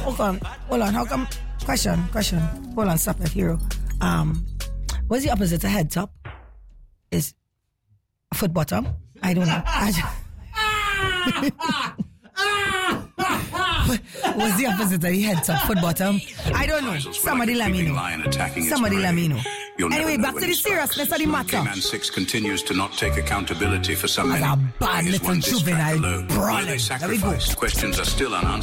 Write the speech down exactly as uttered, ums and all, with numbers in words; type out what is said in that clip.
hold on, hold on. How come? Question, question. Hold on, stop it, hero. Um, what's the opposite of head top? Is foot bottom? I don't know. I just... What's the opposite of the head top? Foot bottom? I don't know. Somebody let me know. Somebody let me know. Anyway, back to the seriousness of the matter. Man six continues to not take accountability for some As a bad little juvenile brawler. There we go. Questions are still unanswered.